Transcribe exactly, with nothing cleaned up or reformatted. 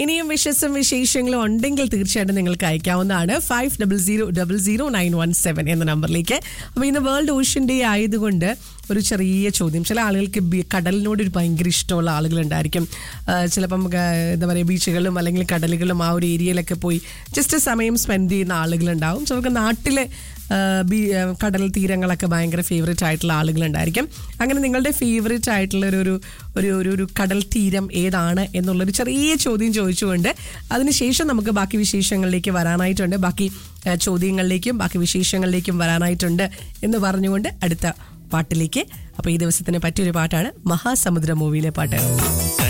ഇനിയും വിശേഷം വിശേഷങ്ങളും ഉണ്ടെങ്കിൽ തീർച്ചയായിട്ടും നിങ്ങൾക്ക് അയക്കാവുന്നതാണ് five double zero double zero nine one seven എന്ന നമ്പറിലേക്ക്. അപ്പോൾ ഇന്ന് വേൾഡ് ഓഷ്യൻ ഡേ ആയതുകൊണ്ട് ഒരു ചെറിയ ചോദ്യം. ചില ആളുകൾക്ക് കടലിനോട് ഒരു ഭയങ്കര ഇഷ്ടമുള്ള ആളുകളുണ്ടായിരിക്കും. ചിലപ്പം എന്താ പറയുക, ബീച്ചുകളിലും അല്ലെങ്കിൽ കടലുകളിലും ആ ഒരു ഏരിയയിലൊക്കെ പോയി ജസ്റ്റ് സമയം സ്പെൻഡ് ചെയ്യുന്ന ആളുകളുണ്ടാവും. ചിലർക്ക് നാട്ടിലെ ബീ കടൽ തീരങ്ങളൊക്കെ ഭയങ്കര ഫേവറേറ്റ് ആയിട്ടുള്ള ആളുകളുണ്ടായിരിക്കും. അങ്ങനെ നിങ്ങളുടെ ഫേവറേറ്റ് ആയിട്ടുള്ള ഒരു ഒരു ഒരു ഒരു കടൽ തീരം ഏതാണ് എന്നുള്ളൊരു ചെറിയ ചോദ്യം ചോദിച്ചുകൊണ്ട് അതിനുശേഷം നമുക്ക് ബാക്കി വിശേഷങ്ങളിലേക്ക് വരാനായിട്ടുണ്ട്. ബാക്കി ചോദ്യങ്ങളിലേക്കും ബാക്കി വിശേഷങ്ങളിലേക്കും വരാനായിട്ടുണ്ട് എന്ന് പറഞ്ഞുകൊണ്ട് അടുത്ത പാട്ടിലേക്ക്. അപ്പോൾ ഈ ദിവസത്തിന് പറ്റിയൊരു പാട്ടാണ് മഹാസമുദ്ര മൂവിയിലെ പാട്ട്.